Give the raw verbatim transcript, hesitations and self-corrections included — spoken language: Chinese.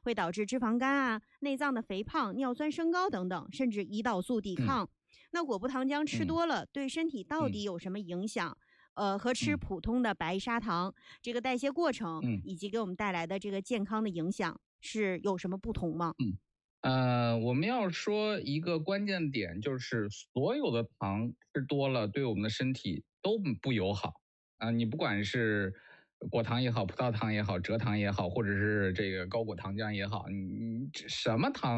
会导致脂肪肝啊、内脏的肥胖、尿酸升高等等，甚至胰岛素抵嗯抗。那果葡糖浆吃嗯多了，对身体到底嗯有什么影响？呃，和吃嗯普通的白砂糖，这个代谢过程嗯以及给我们带来的这个健康的影响是有什么不同吗？ 嗯。呃，我们要说一个关键点，就是所有的糖吃多了对我们的身体都不友好啊、你不管是果糖也好，葡萄糖也好，蔗糖也好，或者是这个高果糖浆也好，你你什么糖